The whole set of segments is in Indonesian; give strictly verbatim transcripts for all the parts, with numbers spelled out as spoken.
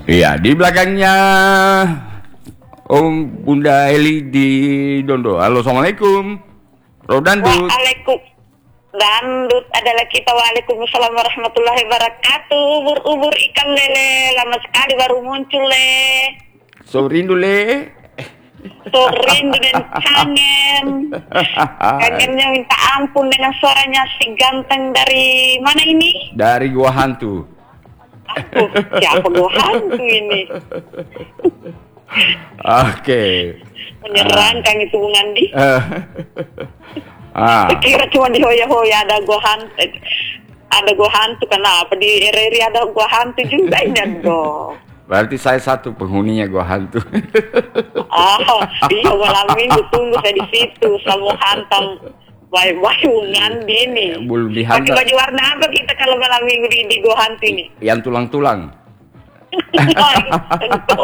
Iya, di belakangnya Om Bunda Eli di Dondo. Halo, assalamualaikum. Rodandut. Waalaikum. Dandut adalah kita. Waalaikumsalam warahmatullahi wabarakatuh. Ubur-ubur ikan lele, lama sekali baru muncul le. So rindu le. So rindu dan kangen. Kangennya minta ampun dengan suaranya si ganteng dari mana ini? Dari Gua Hantu. Aku siapa Gua Hantu ini? Oke. Menyeramkan itu Bung Andi. Ah. Kira cuma di hoya-hoya ada Gua Hantu. Ada Gua Hantu, kenapa di R R I ada Gua Hantu juga ini dong. Berarti saya satu penghuninya Gua Hantu. Oh, iya malam minggu tunggu saya di situ sama hantam. Bye-bye Bung Andi ini. Belum Pakai dihantam. baju warna apa kita kalau malam minggu di, di Gua Hantu ini? Yang tulang-tulang. Oh, itu.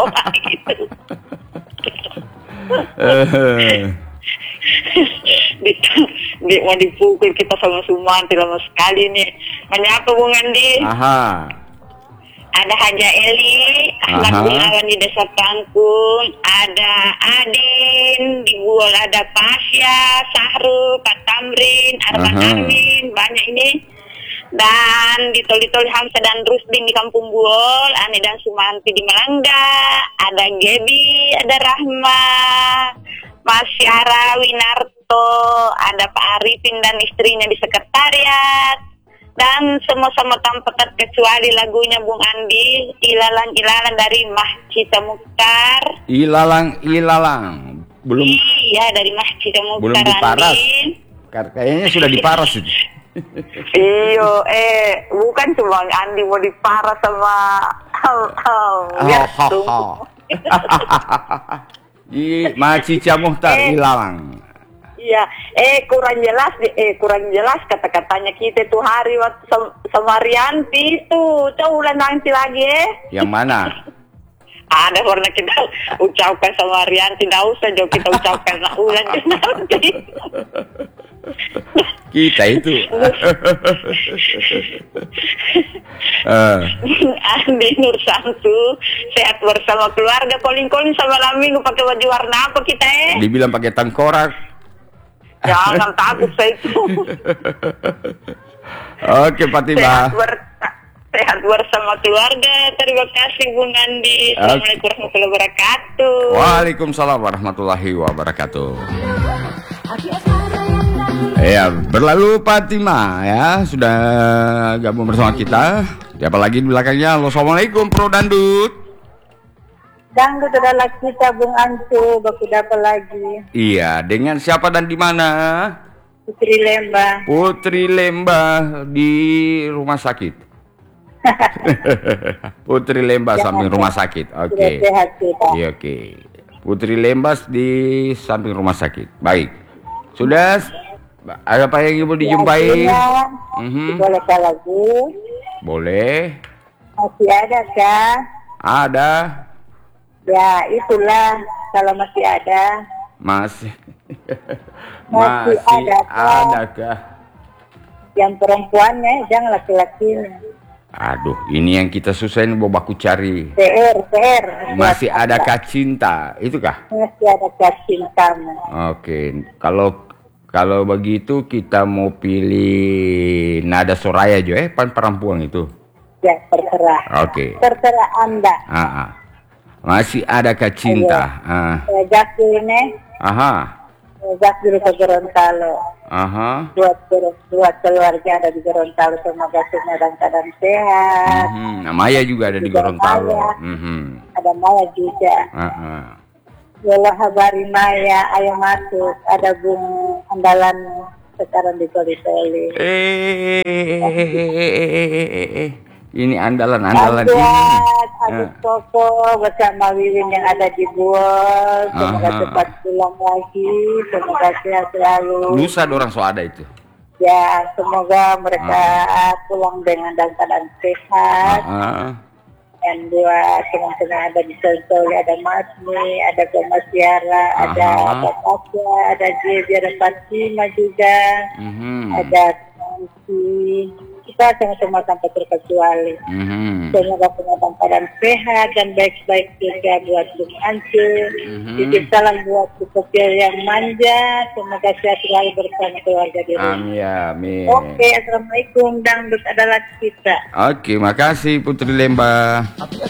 di, di, mau dipukul kita sama Sumanti lama sekali nih. Menyapa Bung Andi. Aha. Ada Haja Eli, Ahmad Aha. Gunawan di Desa Pangkung, ada Adin, di Buol ada Pasya, Sahrul, Pak Tamrin, Arman Aha. Amin, banyak ini. Dan di Toli-Toli Hamsa dan Rusdin di Kampung Buol, Ani dan Sumanti di Melangga, ada Gebi, ada Rahma, Mas Syara Winarto, ada Pak Arifin dan istrinya di sekretariat. Dan semua-sama tanpa terkecuali lagunya Bung Andi, Ilalang-ilalang dari Mahcita Mukhtar. Ilalang, ilalang. Belum Iya, dari Mahcita belum Mukhtar. diparas. Andin. Kayaknya sudah diparas itu. Iyo, eh, bukan cuma Andi mau diparas sama oh, oh, ya, tunggu. Di Macica Muhtar Eh. ilalang. Iya, eh kurang jelas, eh kurang jelas kata-katanya kita tuh hari waktu sama, sama Rianti itu. Coba ulang nanti lagi eh. Yang mana? Ada warna kita ucapkan sama Rianti, nggak usah jauh kita ucapkan ulang nanti. Kita itu. Eh, Andi Nur Santu sehat bersama keluarga, calling-calling sama malam minggu pakai baju warna apa kita eh? dibilang pakai tengkorak. Jangan takut saya itu. Oke, Fatimah. Sehat, ber- sehat bersama keluarga. Terima kasih Bung Andi. Assalamualaikum warahmatullahi wabarakatuh. Waalaikumsalam warahmatullahi wabarakatuh. Ya, berlalu Fatimah ya, sudah gabung bersama kita. Siapa lagi di belakangnya? Halo, assalamualaikum Pro Dandut. Dangdut adalah kita Bung Antu, baku dapat lagi. Iya, dengan siapa dan di mana? Putri Lembah. Putri Lembah di rumah sakit. Putri Lembah samping rumah sakit. Oke. Sudah sehat kita. Iya, oke. Putri Lembah di samping rumah sakit. Baik. Sudah ada apa yang ibu dijumpai? Ya, Mhm. boleh lagi? Boleh. Masih ada kah? Ada. Ya itulah kalau masih ada. Masih. Masih Masih adakah? adakah? Yang perempuannya, jangan laki-lakinya. Aduh, ini yang kita susahin mau baku cari. P R, P R. Masih adakah cinta? Itu kah? Masih adakah cintamu? Oke, kalau kalau begitu kita mau pilih nada Soraya Jo, eh pan perempuan itu. Ya terserah. Oke. Terserah Anda. Ah, ah. Masih adakah cinta? Ah. Saya gas dulu nih. Aha. Saya gas dulu ke Gorontalo. Aha. Buat buat keluarga ada di Gorontalo, semoga semua dalam keadaan sehat. Mhm. Nah, Maya juga ada di Juga Gorontalo. Maya. Mhm. Ada Maya juga. Ah, ah. Yolah habari Maya, ayo masuk. Ada Bung Andalan sekarang di Toli-Toli. Eh, ini andalan-andalan ini. Buat Ah. Agus Koko bersama Wiwin yang ada di Buol. Semoga Aha. cepat pulang lagi. Semoga sehat selalu. Lusa orang so ada itu. Ya, semoga mereka pulang dengan dalam keadaan sehat. Ah, ah. Dan buat teman-teman ada di Toli, ada Masmi, ada Mas Tiara, ada Aha. Bapak, ada Jebi, ada Fatima juga, Mhm. ada Nanti. kita sama-sama tanpa terkecuali. Mhm. Semoga punya tamparan sehat dan baik-baik juga buat Bung Ance. Mhm. Titip salam buat Sofia yang manja. Semoga sehat selalu bersama keluarga di rumah. Amin ya, amin. Oke, assalamualaikum. Dangdut adalah kita. Oke, makasih Putri Lemba.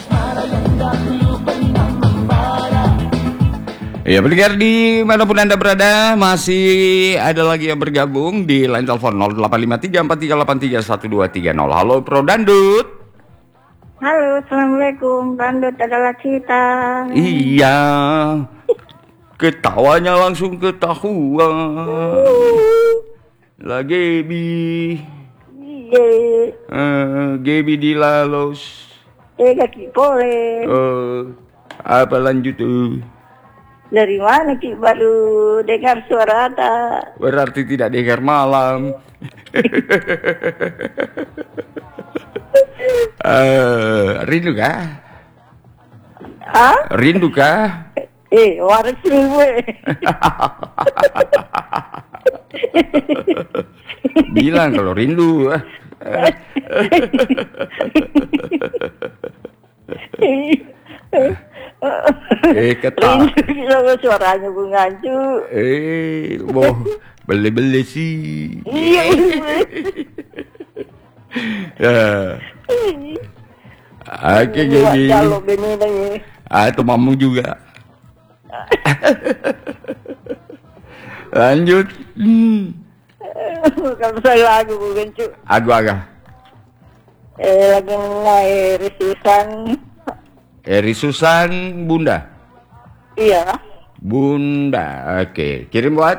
Ya, pendengar di manapun Anda berada, masih ada lagi yang bergabung di line telepon nol delapan lima tiga empat tiga delapan tiga satu dua tiga nol. Halo Pro Dandut. Halo, assalamualaikum. Dangdut adalah kita. Iya. Ketawanya langsung ketahuan. Lah Gebi. Iya. Eh, Gebi di Lalos. Eh, kaki boleh. Eh, apa lanjut tuh? Dari mana Ki baru dengar suara Ata? Berarti tidak dengar malam. Eh, rindu kah? Hah? Rindu kah? Eh, waris gue. Bilang kalau rindu. Eh, kata. Rindu sama suaranya Bung Ancu. Eh, boh, beli-beli sih. Iya. Ya. Oke, jadi. Kalau begini lagi. Ah, itu mamu juga. Lanjut. Hmm. Kalau saya lagu Bung Ancu. Agak-agak. Eh, lagi naik risusan. Eri Susan Bunda. Iya. Bunda. Oke, kirim buat.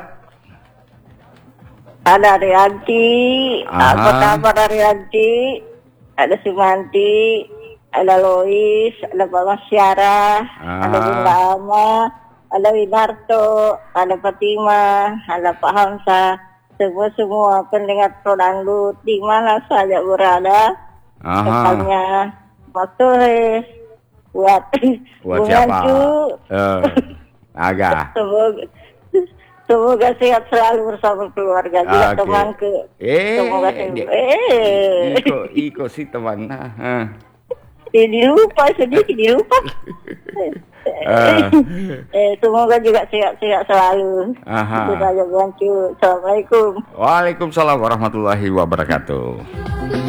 Ada Rianti. Aha. Apa kabar Rianti? Ada Sumanti. Ada Lois. Ada Mama Syara. Ada Aha. Bunda Ama. Ada Winarto. Ada Fatima. Ada Pak Hamsa. Semua-semua pendengar Pro Dangdut di mana saja berada. Aha. Tempatnya Mas Tore. Buat Buat Bung siapa? Ancu. Eh, agak. Semoga semoga sehat selalu bersama keluarga juga Oke. teman ke. Eh, Semoga sehat. dia- Eh, Iko, Iko si teman. Nah, eh. eh, dilupa sedikit dilupa. Eh. eh, semoga juga sehat-sehat selalu. Aha. Itu saja Bung Ancu. Assalamualaikum. Waalaikumsalam warahmatullahi wabarakatuh.